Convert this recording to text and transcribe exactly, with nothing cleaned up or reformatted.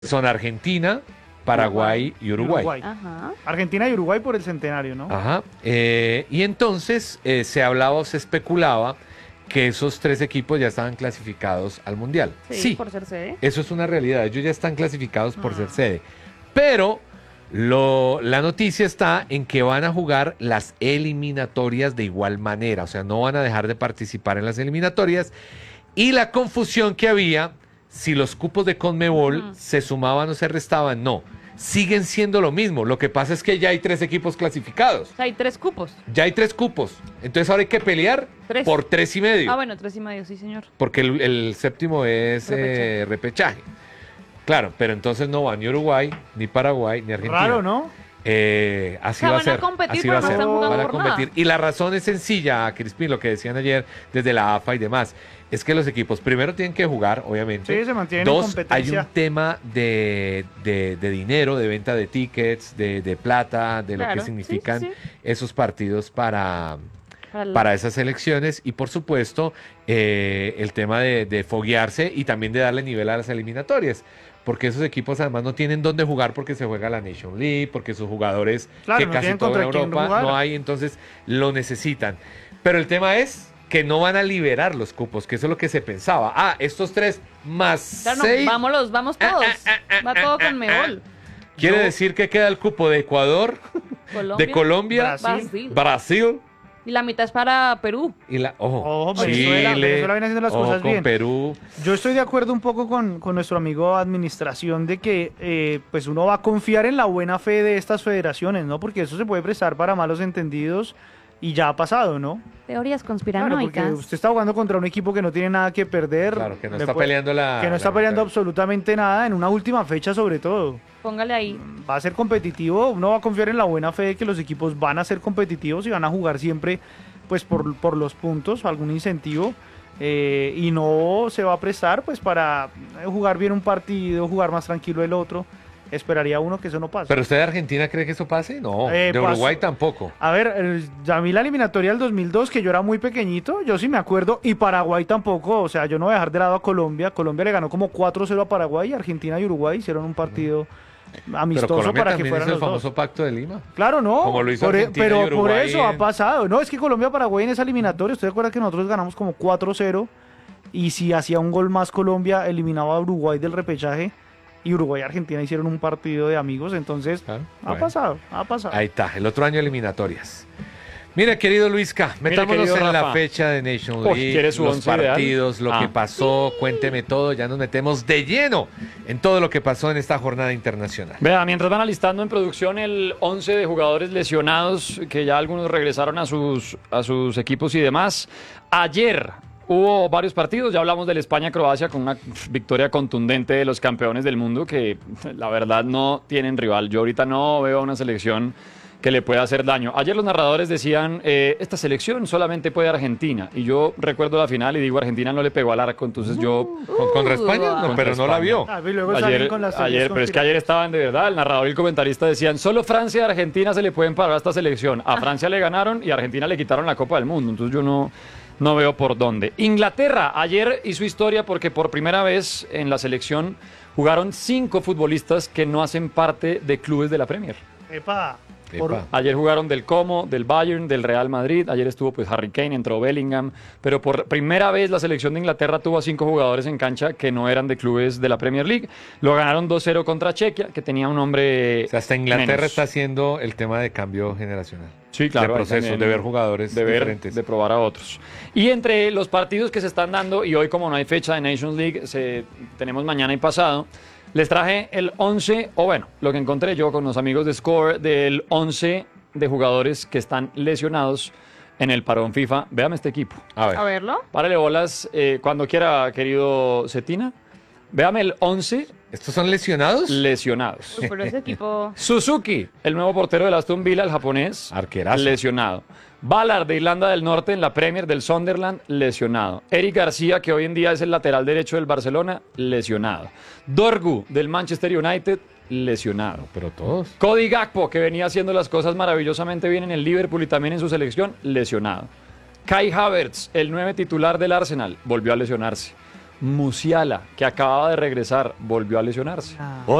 Son Argentina, Paraguay y Uruguay. Uruguay. Ajá. Argentina y Uruguay por el centenario, ¿no? Ajá. Eh, y entonces eh, se hablaba o se especulaba que esos tres equipos ya estaban clasificados al Mundial. Sí, Sí, por ser sede. eso es una realidad. Ellos ya están clasificados por Ah. ser sede. Pero lo, la noticia está en que van a jugar las eliminatorias de igual manera. O sea, no van a dejar de participar en las eliminatorias. Y la confusión que había, si los cupos de CONMEBOL Ujú. se sumaban o se restaban, no. Siguen siendo lo mismo. Lo que pasa es que ya hay tres equipos clasificados. O sea, hay tres cupos. Ya hay tres cupos. Entonces ahora hay que pelear Tres. por tres y medio. Ah, bueno, tres y medio, sí, señor. Porque el, el séptimo es eh, repechaje. Claro, pero entonces no va ni Uruguay, ni Paraguay, ni Argentina. Raro, ¿no? Eh, así O sea, va a van a ser. competir, así pero va a no ser. están jugando Van a por competir. nada. Y la razón es sencilla, Crispín, lo que decían ayer desde la A F A y demás. Es que los equipos primero tienen que jugar, obviamente. Sí, se mantienen en Dos, hay competencia. un tema de, de, de dinero, de venta de tickets, de, de plata, de lo Claro, que sí, significan sí, sí. esos partidos para, Para el- para esas elecciones. Y por supuesto, eh, el tema de, de foguearse y también de darle nivel a las eliminatorias. Porque esos equipos además no tienen dónde jugar porque se juega la Nation League, porque sus jugadores Claro, que no casi tienen todo en contra quién Europa jugar. no hay, entonces lo necesitan. Pero el tema es que no van a liberar los cupos, que eso es lo que se pensaba. Ah, estos tres más Claro, no, seis. vámonos, vamos todos. Va todo con Mebol. Quiere Yo- decir que queda el cupo de Ecuador, Colombia. de Colombia, Brasil. Brasil. Brasil Y la mitad es para Perú. y la. Ojo, Ojo, Venezuela, Chile, Venezuela viene haciendo las ojo cosas con bien. Perú. Yo estoy de acuerdo un poco con, con nuestro amigo administración de que eh, pues uno va a confiar en la buena fe de estas federaciones, ¿no? Porque eso se puede prestar para malos entendidos y ya ha pasado, ¿no? Teorías Claro, conspiranoicas. porque usted está jugando contra un equipo que no tiene nada que perder. Claro, que no le está puede- peleando la. que no está la peleando mitad. absolutamente nada en una última fecha sobre todo. Póngale ahí. Va a ser competitivo, uno va a confiar en la buena fe de que los equipos van a ser competitivos y van a jugar siempre pues por, por los puntos, algún incentivo, eh, y no se va a prestar pues para jugar bien un partido, jugar más tranquilo el otro. Esperaría uno que eso no pase. ¿Pero usted de Argentina cree que eso pase? No, Eh, de pasó. Uruguay tampoco. A ver, eh, a mí la eliminatoria del dos mil dos, que yo era muy pequeñito, yo sí me acuerdo, y Paraguay tampoco, o sea, yo no voy a dejar de lado a Colombia. Colombia le ganó como cuatro cero a Paraguay, y Argentina y Uruguay hicieron un partido Pero amistoso Colombia para que también fueran hizo el los famoso dos. Pacto de Lima. Claro, no, Como lo hizo por e- Argentina pero y por Uruguay eso ha en- pasado. No, es que Colombia-Paraguay en esa eliminatoria, ¿usted recuerda que nosotros ganamos como cuatro cero? Y si hacía un gol más Colombia, eliminaba a Uruguay del repechaje, y Uruguay y Argentina hicieron un partido de amigos, entonces Claro, ha bueno. pasado, ha pasado. Ahí está, el otro año eliminatorias. Mira, querido Luisca, metámonos querido en la Rafa. fecha de Nation Uy, League, ¿quiere su los once ideal? partidos, lo Ah. que pasó, cuénteme todo, ya nos metemos de lleno en todo lo que pasó en esta jornada internacional. Vea, mientras van alistando en producción el once de jugadores lesionados, que ya algunos regresaron a sus, a sus equipos y demás, ayer hubo varios partidos, ya hablamos del España-Croacia con una victoria contundente de los campeones del mundo que la verdad no tienen rival. Yo ahorita no veo a una selección que le pueda hacer daño. Ayer los narradores decían, eh, esta selección solamente puede Argentina, y yo recuerdo la final y digo, Argentina no le pegó al arco, entonces yo... ¿Con, con España? No, Contra pero no la España. vio. Ah, y luego salen Ayer, con las teorías ayer pero es que ayer estaban de verdad, el narrador y el comentarista decían, solo Francia y Argentina se le pueden parar a esta selección. A Francia le ganaron y a Argentina le quitaron la Copa del Mundo, entonces yo no, no veo por dónde. Inglaterra ayer hizo historia porque por primera vez en la selección jugaron cinco futbolistas que no hacen parte de clubes de la Premier. Epa, por- Epa. Ayer jugaron del Como, del Bayern, del Real Madrid. Ayer estuvo pues Harry Kane, entró Bellingham. Pero por primera vez la selección de Inglaterra tuvo a cinco jugadores en cancha que no eran de clubes de la Premier League. Lo ganaron dos cero contra Chequia, que tenía un hombre O sea, hasta Inglaterra menos. está haciendo el tema de cambio generacional. Sí, claro. De ahí proceso, también de ver jugadores de ver, diferentes. de probar a otros. Y entre los partidos que se están dando, y hoy como no hay fecha de Nations League, se, tenemos mañana y pasado, les traje el once, o bueno, lo que encontré yo con los amigos de Score, del once de jugadores que están lesionados en el parón FIFA. Véame este equipo. A ver. A verlo. Párale bolas eh, cuando quiera, querido Cetina. Véame el once ¿Estos son lesionados? lesionados. Uy, pero ese equipo. Suzuki, el nuevo portero del Aston Villa, el japonés, Arquerazo. lesionado. Ballard de Irlanda del Norte en la Premier del Sunderland, lesionado. Eric García, que hoy en día es el lateral derecho del Barcelona, lesionado. Dorgu del Manchester United, lesionado. Pero todos. Cody Gakpo, que venía haciendo las cosas maravillosamente bien en el Liverpool y también en su selección, lesionado. Kai Havertz, el nueve titular del Arsenal, volvió a lesionarse. Musiala, que acababa de regresar, volvió a lesionarse. Ah.